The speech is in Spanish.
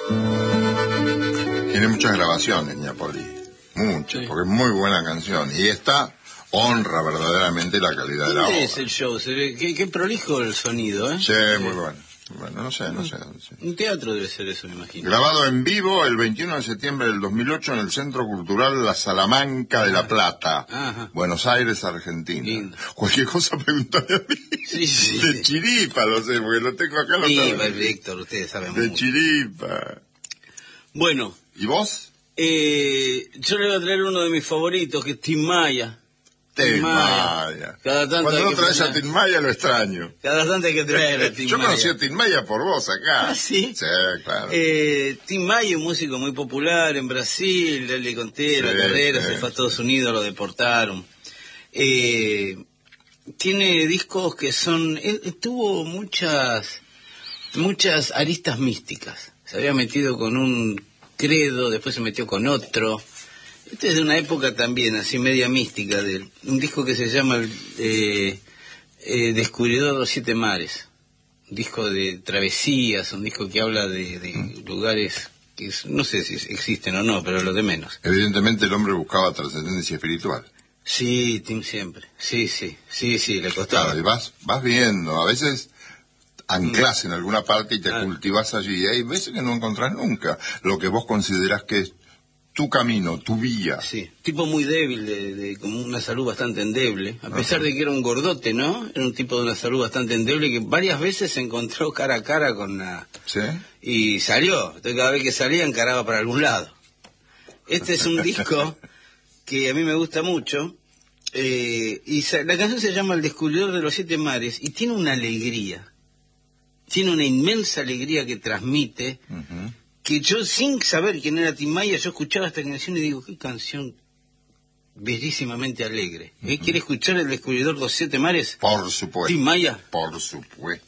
Tiene muchas grabaciones, Napoli. Muchas, Sí. porque es muy buena canción. Y esta honra verdaderamente la calidad de la ¿Dónde obra. es el show? Qué prolijo el sonido, ¿eh? Sí, muy bueno. Bueno, no sé. Un teatro debe ser eso, me imagino. Grabado en vivo el 21 de septiembre del 2008 en el Centro Cultural La Salamanca de La Plata, Ajá. Buenos Aires, Argentina. Lindo. Cualquier cosa pregúntame a mí. Sí. De Chiripa, lo sé, porque lo tengo acá. Sí, tengo. Víctor, ustedes saben De mucho. Chiripa. Bueno, ¿Y vos? yo le voy a traer uno de mis favoritos, que es Tim Maya. Tim Maya. Cada tanto Cuando hay no que traes a poner- Tim Maya lo extraño. Cada tanto hay que traer a Tim Yo Maya. conocí a Tim Maya por vos acá. ¿Ah, sí? Sí, claro. Tim Maya, un músico muy popular en Brasil, ya le conté la Sí, carrera, sí, se fue a sí. Estados Unidos, lo deportaron. Tiene discos que son... tuvo muchas aristas místicas. Se había metido con un credo, después se metió con otro. Este es de una época también, así media mística, de un disco que se llama Descubridor de los Siete Mares. Un disco de travesías, un disco que habla de lugares que no sé si existen o no, pero lo de menos. Evidentemente el hombre buscaba trascendencia espiritual. Sí, Tim siempre. Sí, le costaba. Claro, y vas viendo, a veces anclas en alguna parte y te cultivas allí, y hay veces que no encontrás nunca lo que vos considerás que es tu camino, tu vía. Sí, tipo muy débil, de como una salud bastante endeble, a pesar de que era un gordote, ¿no? Era un tipo de una salud bastante endeble que varias veces se encontró cara a cara con la... ¿Sí? Y salió, entonces cada vez que salía encaraba para algún lado. Este es un disco que a mí me gusta mucho, la canción se llama El Descubridor de los Siete Mares, y tiene una alegría, tiene una inmensa alegría que transmite, Ujú. que yo, sin saber quién era Tim Maya, yo escuchaba esta canción y digo, qué canción bellísimamente alegre. ¿Quiere escuchar El Descubridor de los Siete Mares? Por supuesto. Tim Maya. Por supuesto.